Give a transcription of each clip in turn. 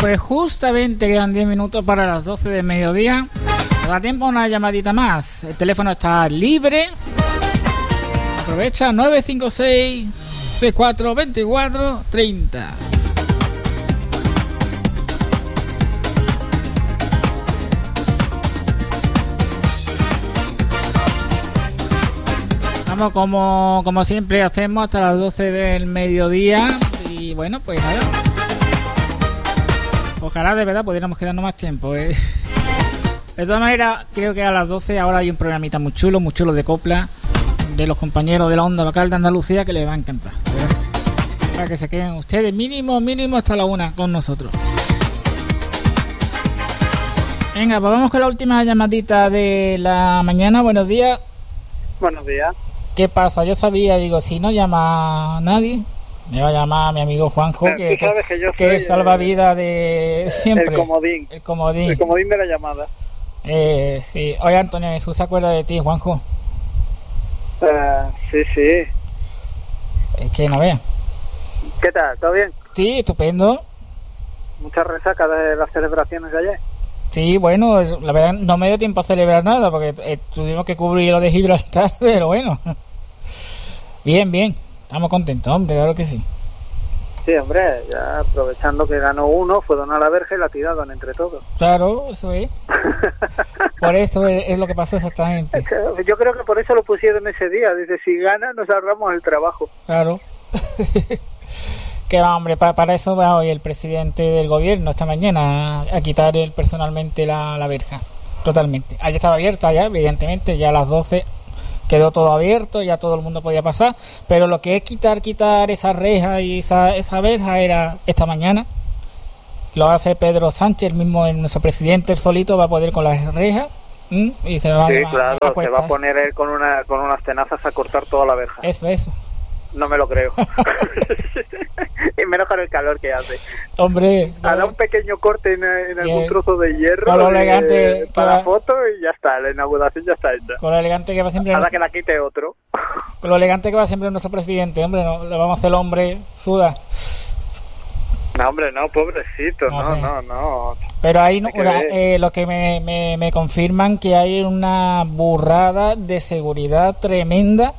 Pues justamente quedan 10 minutos para las 12 del mediodía. Da tiempo a una llamadita más. El teléfono está libre. Aprovecha 956 64 24 30. Vamos como siempre hacemos hasta las 12 del mediodía. Y bueno, pues nada. Ojalá de verdad pudiéramos quedarnos más tiempo, ¿eh? De todas maneras, creo que a las 12 ahora hay un programita muy chulo de copla de los compañeros de la onda local de Andalucía que les va a encantar, ¿verdad? Para que se queden ustedes mínimo hasta la 1 con nosotros. Venga, pues vamos con la última llamadita de la mañana. Buenos días. Buenos días. ¿Qué pasa? Yo sabía, digo, si no llama nadie, me va a llamar mi amigo Juanjo, que es salvavidas de siempre. El comodín de la llamada. Sí. Oye, Antonio Jesús se acuerda de ti, Juanjo. Sí. Es que no vean. ¿Qué tal? ¿Todo bien? Sí, estupendo. Muchas resacas de las celebraciones de ayer. Sí, bueno, la verdad no me dio tiempo a celebrar nada porque tuvimos que cubrir lo de Gibraltar, pero bueno. Bien. Estamos contentos, hombre, claro que sí. Sí, hombre, ya aprovechando que ganó uno, fue don a la verja y la tiraron entre todos. Claro, eso es. Por eso es lo que pasó exactamente. Yo creo que por eso lo pusieron ese día. Dice, si gana, nos ahorramos el trabajo. Claro. Que va, hombre, para eso va hoy el presidente del gobierno esta mañana a quitar él personalmente la verja. Totalmente. Ayer estaba abierta ya, evidentemente, ya a las 12 quedó todo abierto, ya todo el mundo podía pasar, pero lo que es quitar esa reja y esa verja era esta mañana. Lo hace Pedro Sánchez, el mismo, nuestro presidente, él solito va a poder con las rejas y se va se va a poner él con unas tenazas a cortar toda la verja. Eso. No me lo creo. Y menos con el calor que hace. Hombre, hará un pequeño corte en algún trozo de hierro con lo elegante para la foto y ya está, la inauguración ya está hecha. Con lo elegante que va siempre. Ahora que la quite otro. Con lo elegante que va siempre nuestro presidente, hombre, no le vamos a hacer el hombre suda. No, hombre, no, pobrecito, no. Pero ahí lo que me confirman que hay una burrada de seguridad tremenda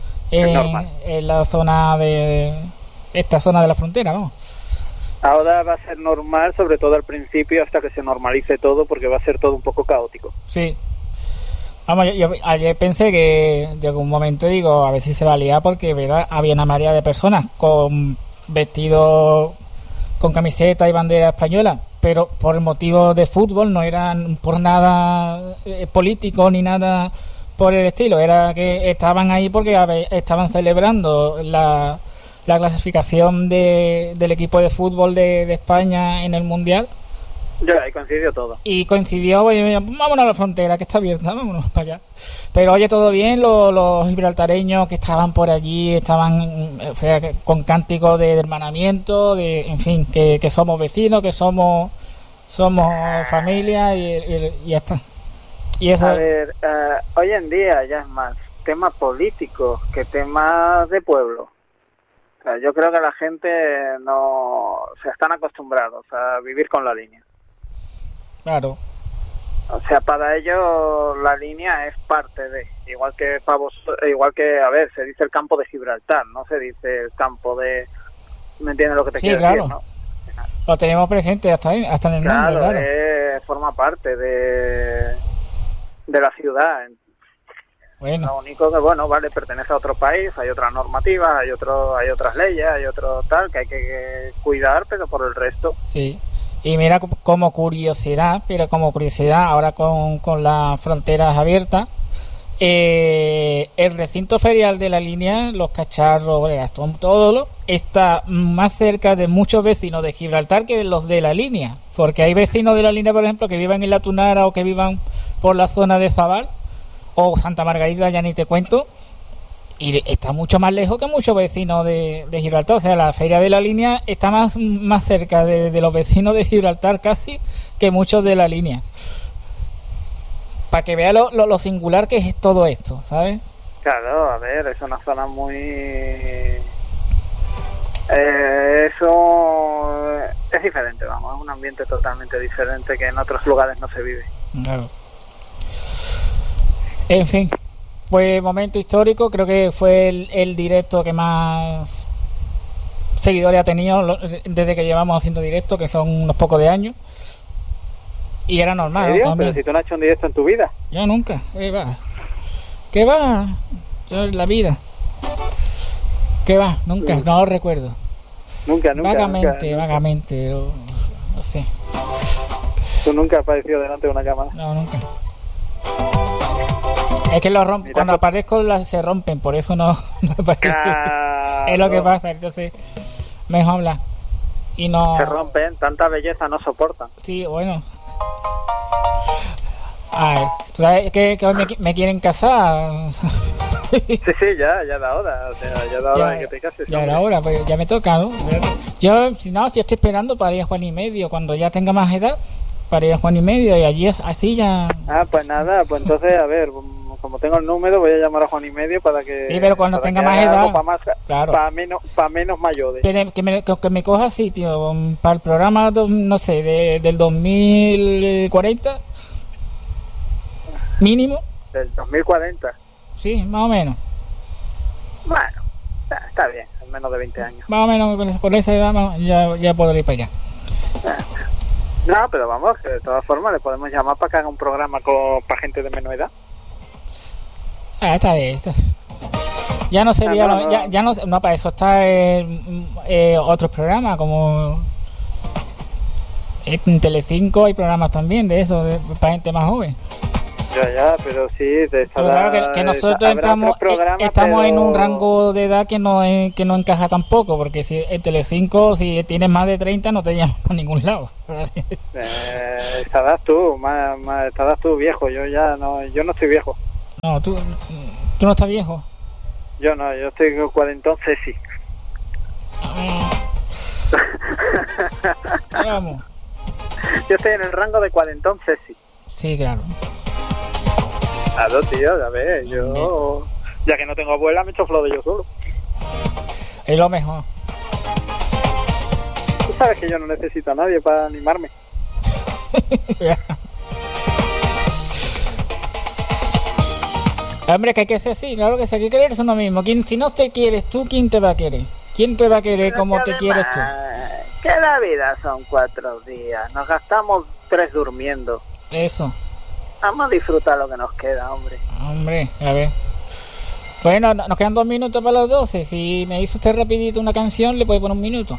en la zona de esta zona de la frontera, ¿no? Ahora va a ser normal, sobre todo al principio, hasta que se normalice todo, porque va a ser todo un poco caótico. Sí. Vamos, yo ayer pensé que llegó un momento, digo, a ver si se va a liar, porque ¿verdad? Había una marea de personas con vestidos con camiseta y bandera española, pero por motivos de fútbol, no eran por nada político ni nada por el estilo, era que estaban ahí porque estaban celebrando la clasificación del equipo de fútbol de España en el Mundial. Ya, ahí coincidió todo. Y coincidió, oye, vámonos a la frontera que está abierta, vámonos para allá. Pero oye, todo bien, los gibraltareños que estaban por allí, estaban con cánticos de hermanamiento, en fin, que somos vecinos, que somos familia y ya está. Y eso... A ver, hoy en día ya es más tema político que tema de pueblo. O sea, yo creo que la gente están acostumbrados a vivir con la línea. Claro. O sea, para ellos la línea es parte de, igual que, a ver, se dice el campo de Gibraltar, no se dice el campo de, ¿me entiendes lo que te quiero decir, no? Lo tenemos presente hasta en el nombre, claro. Forma parte de la ciudad. Bueno. Lo único que, bueno, vale, pertenece a otro país, hay otras normativas, hay otras leyes, hay otro tal que hay que cuidar, pero por el resto. Sí. Y mira, como curiosidad, ahora con las fronteras abiertas, el recinto ferial de la línea, los cacharros, todo está más cerca de muchos vecinos de Gibraltar que de los de la línea, porque hay vecinos de la línea, por ejemplo, que vivan en La Tunara o que vivan por la zona de Zabal o Santa Margarita, ya ni te cuento, y está mucho más lejos que muchos vecinos de Gibraltar. O sea, la feria de la línea está más cerca de los vecinos de Gibraltar casi que muchos de la línea. Para que vea lo singular que es todo esto, ¿sabes? Claro, a ver, es una zona muy... es diferente, vamos, es un ambiente totalmente diferente que en otros lugares no se vive. Claro. En fin, pues momento histórico, creo que fue el directo que más seguidores ha tenido desde que llevamos haciendo directo, que son unos pocos de años. Y era normal, ¿no? Pero si tú no has hecho un directo en tu vida. Yo nunca. ¿Qué va? Yo en la vida. ¿Qué va? Nunca, no lo recuerdo. Nunca. Vagamente, no sé. ¿Tú nunca has aparecido delante de una cámara? No, nunca. Es que cuando aparezco se rompen, por eso no aparezco. Claro. Es lo que pasa, entonces mejor hablar. Y no... Se rompen, tanta belleza no soportan. Sí, bueno. Ay, ¿tú sabes que hoy me quieren casar? Sí, ya da hora. O sea, ya da hora de que te cases. Ya era hora, pues ya me toca, ¿no? Yo estoy esperando para ir a Juan y Medio, cuando ya tenga más edad, para ir a Juan y Medio, y allí así ya... Pues nada, pues entonces, a ver, como tengo el número, voy a llamar a Juan y Medio para que... Sí, pero cuando tenga más edad... Claro. Para menos mayores. Pero que me coja sitio para el programa, no sé, del 2040, mínimo. ¿Del 2040? Sí, más o menos. Bueno, está bien, en menos de 20 años. Más o menos con esa edad ya puedo ir para allá. No, pero vamos, que de todas formas le podemos llamar para que haga un programa para gente de menor edad. Está bien. Ya no sería... Ya no, para eso está otros programas, como... En Telecinco hay programas también de eso, para gente más joven. Ya, pero sí, claro que nosotros estamos en un rango de edad que no encaja tampoco, porque si en Telecinco, si tienes más de 30, no te llaman por ningún lado. Estarás tú viejo, yo no estoy viejo. No, tú no estás viejo. Yo no, yo estoy cuarentón Ceci. Vamos. Yo estoy en el rango de cuarentón Ceci. Sí, claro. Claro, tío, ya ves, yo... Ya que no tengo abuela, me echo flor de yo solo. Es lo mejor. Tú sabes que yo no necesito a nadie para animarme. Hombre, que hay que ser así, claro que sí, hay que quererse uno mismo. Si no te quieres tú, ¿quién te va a querer? ¿Quién te va a querer como te quieres tú? Que la vida son 4 días, nos gastamos 3 durmiendo. Eso. Vamos a disfrutar lo que nos queda, hombre. Hombre, a ver. Bueno, nos quedan 2 minutos para las 12. Si me hizo usted rapidito una canción, le puede poner 1 minuto.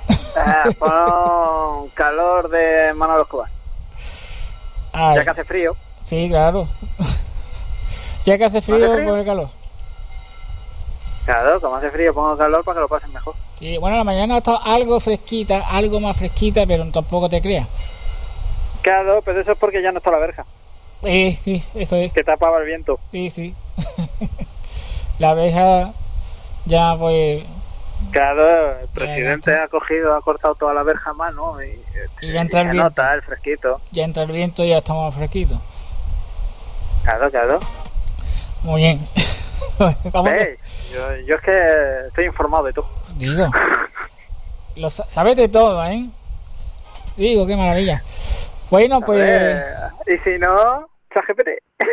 Pon Calor de Manolo Escobar. Ya que hace frío. Sí, claro. Ya que hace frío, pone calor. Claro, como hace frío, pongo calor para que lo pasen mejor. Sí, bueno, la mañana está algo fresquita, algo más fresquita, pero tampoco te creas. Claro, pero eso es porque ya no está la verja. Sí, eso es. Que tapaba el viento. Sí. La verja ya pues... Claro, el presidente ha cortado toda la verja a mano y ya entra el viento. Nota el fresquito. Ya entra el viento y ya estamos fresquitos. Claro. Muy bien. Vamos. Yo es que estoy informado de todo. Digo. Sabes de todo, ¿eh? Digo, qué maravilla. Bueno, pues... Y si no, ChatGPT.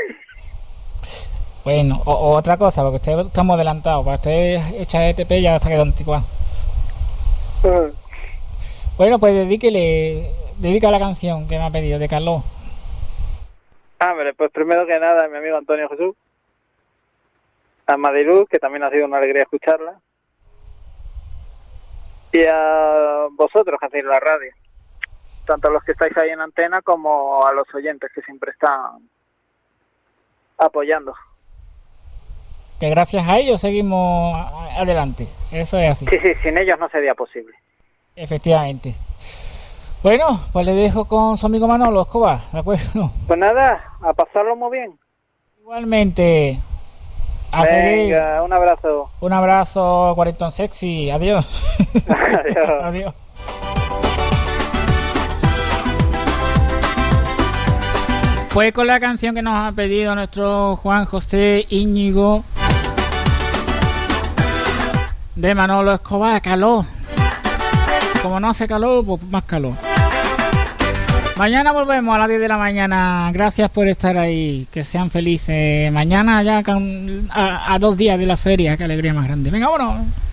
Bueno, o otra cosa, porque ustedes estamos adelantados. Para ustedes ChatGPT ya está quedando anticuado. Bueno, pues dedica la canción que me ha pedido, de Carlos. Hombre, pues primero que nada, mi amigo Antonio Jesús. A Mariluz, que también ha sido una alegría escucharla. Y a vosotros que hacéis la radio. Tanto a los que estáis ahí en antena como a los oyentes que siempre están apoyando. Que gracias a ellos seguimos adelante. Eso es así. Sí, sin ellos no sería posible. Efectivamente. Bueno, pues le dejo con su amigo Manolo Escobar, ¿de acuerdo? Pues nada, a pasarlo muy bien. Igualmente. Venga, un abrazo. Un abrazo, cuarentón sexy. Adiós. Adiós. Pues con la canción que nos ha pedido nuestro Juan José Íñigo de Manolo Escobar, Calor. como no hace calor, pues más calor. Mañana volvemos a las 10 de la mañana. Gracias por estar ahí. Que sean felices. Mañana ya a 2 días de la feria. Qué alegría más grande. Venga, vámonos.